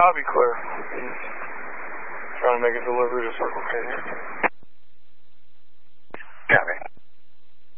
lobby clear. He's trying to make a delivery to Circle K here.